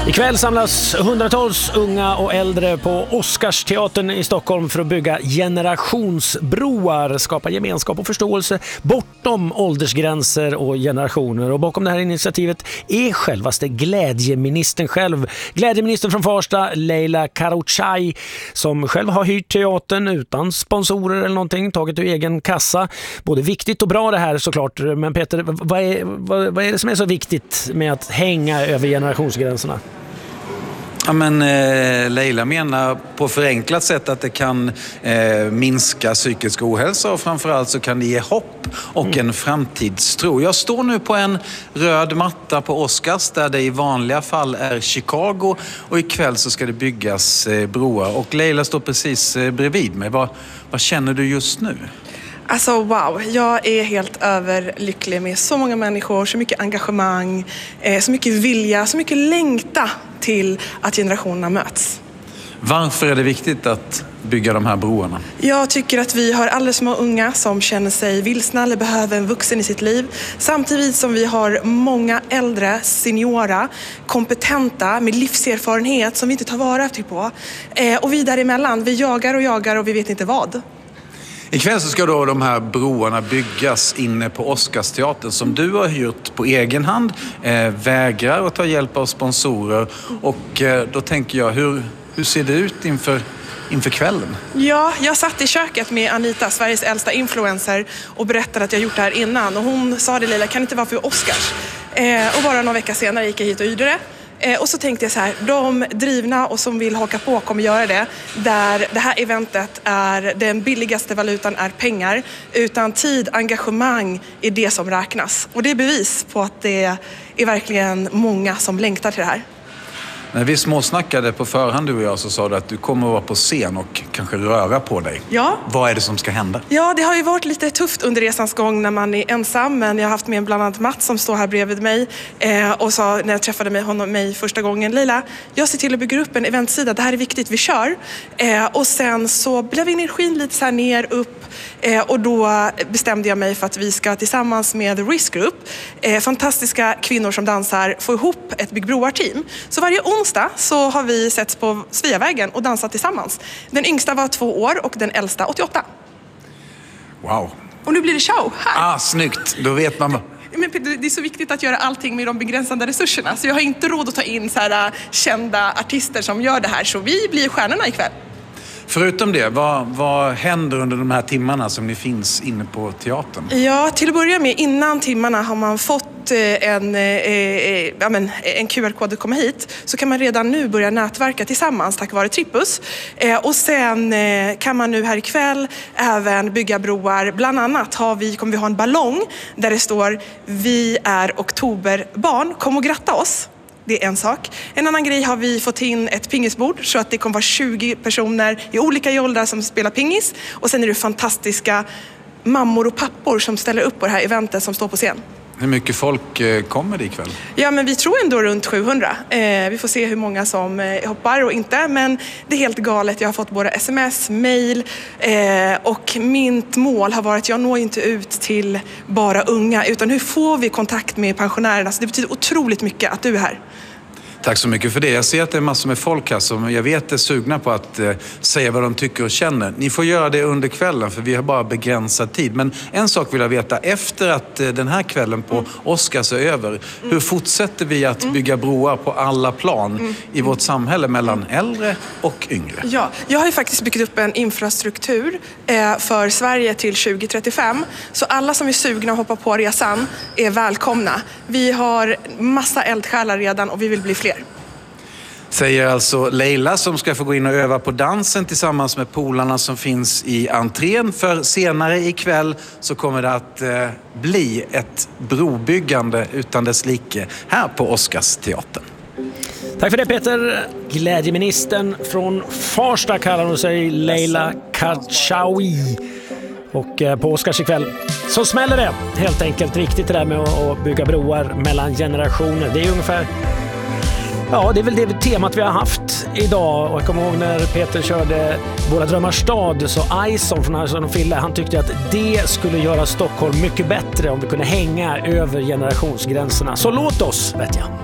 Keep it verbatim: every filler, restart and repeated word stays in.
Ikväll samlas hundratals unga och äldre på Oscarsteatern i Stockholm för att bygga generationsbroar, skapa gemenskap och förståelse bortom åldersgränser och generationer. Och bakom det här initiativet är självaste glädjeministern själv. Glädjeministern från Farsta, Leila Karachai, som själv har hyrt teatern utan sponsorer eller någonting, tagit ur egen kassa. Både viktigt och bra det här såklart. Men Peter, vad är, vad, vad är det som är så viktigt med att hänga över generationsgränserna? Ja, men eh, Leila menar på förenklat sätt att det kan eh, minska psykisk ohälsa och framförallt så kan det ge hopp och mm. en framtidstro. Jag står nu på en röd matta på Oscars där det i vanliga fall är Chicago och ikväll så ska det byggas eh, broar och Leila står precis eh, bredvid mig. Vad, vad känner du just nu? Alltså wow, jag är helt överlycklig med så många människor, så mycket engagemang, eh, så mycket vilja, så mycket längta till att generationerna möts. Varför är det viktigt att bygga de här broarna? Jag tycker att vi har alldeles små unga som känner sig vilsna eller behöver en vuxen i sitt liv. Samtidigt som vi har många äldre, seniora, kompetenta med livserfarenhet som vi inte tar vara på. Eh, och vi däremellan, vi jagar och jagar och vi vet inte vad. Ikväll så ska då de här broarna byggas inne på Oscarsteatern som du har hyrt på egen hand, eh, vägrar att ta hjälp av sponsorer och eh, då tänker jag, hur, hur ser det ut inför, inför kvällen? Ja, jag satt i köket med Anita, Sveriges äldsta influencer, och berättade att jag gjort det här innan och hon sa det, Leila, kan det inte vara för Oscars? Eh, och bara några veckor senare gick jag hit och hyrde det. Eh, och så tänkte jag så här, de drivna och som vill haka på kommer göra det. Där det här eventet är, den billigaste valutan är pengar. Utan tid, engagemang är det som räknas. Och det är bevis på att det är verkligen många som längtar till det här. När vi småsnackade på förhand du och jag så sa du att du kommer att vara på scen och kanske röra på dig. Ja. Vad är det som ska hända? Ja, det har ju varit lite tufft under resans gång när man är ensam. Men jag har haft med bland annat Mats som står här bredvid mig. Eh, och sa när jag träffade mig, honom mig första gången, Leila, jag ser till att bygga upp en eventsida. Det här är viktigt, vi kör. Eh, och sen så blev energin lite så här ner, upp. Eh, och då bestämde jag mig för att vi ska tillsammans med The Risk Group, eh, fantastiska kvinnor som dansar, få ihop ett Bygg Broar-team. Så varje onsdag så har vi setts på Sveavägen och dansat tillsammans. Den yngsta var två år och den äldsta åttioåtta. Wow. Och nu blir det show här. Ah, snyggt. Då vet man. Men det är så viktigt att göra allting med de begränsade resurserna. Så jag har inte råd att ta in så här kända artister som gör det här. Så vi blir stjärnorna ikväll. Förutom det, vad, vad händer under de här timmarna som ni finns inne på teatern? Ja, till att börja med, innan timmarna har man fått en, eh, eh, ja, men, en Q R-kod att komma hit. Så kan man redan nu börja nätverka tillsammans tack vare Trippus. Eh, och sen eh, kan man nu här ikväll även bygga broar. Bland annat har vi, kommer vi ha en ballong där det står "Vi är oktoberbarn, kom och gratta oss". Det är en sak. En annan grej har vi fått in ett pingisbord så att det kommer vara tjugo personer i olika åldrar som spelar pingis. Och sen är det fantastiska mammor och pappor som ställer upp på det här eventet som står på scen. Hur mycket folk kommer det ikväll? Ja, men vi tror ändå runt sjuhundra. Eh, vi får se hur många som eh, hoppar och inte. Men det är helt galet. Jag har fått både sms, mail eh, och mitt mål har varit att jag når inte ut till bara unga. Utan hur får vi kontakt med pensionärerna? Så det betyder otroligt mycket att du är här. Tack så mycket för det. Jag ser att det är massor med folk här som jag vet är sugna på att eh, säga vad de tycker och känner. Ni får göra det under kvällen för vi har bara begränsad tid. Men en sak vill jag veta, efter att eh, den här kvällen på mm. Oscars är över, mm. hur fortsätter vi att mm. bygga broar på alla plan mm. i vårt samhälle mellan mm. äldre och yngre? Ja, jag har ju faktiskt byggt upp en infrastruktur eh, för Sverige till tjugo trettiofem. Så alla som är sugna att hoppa på resan är välkomna. Vi har massa eldsjälar redan och vi vill bli fler. Säger alltså Leila som ska få gå in och öva på dansen tillsammans med polarna som finns i entrén. För senare ikväll så kommer det att eh, bli ett brobyggande utan dess like här på Oscarsteatern. Tack för det Peter. Glädjeministern från Farsta kallar hon sig, Leila Karachai. Och eh, på Oscars ikväll så smäller det helt enkelt. Viktigt det där med att, att bygga broar mellan generationer. Det är ungefär... Ja, det är väl det temat vi har haft idag. Och jag kommer ihåg när Peter körde Våra drömmars stad, så Ison från Ison och Fille, han tyckte att det skulle göra Stockholm mycket bättre om vi kunde hänga över generationsgränserna. Så låt oss, vet jag.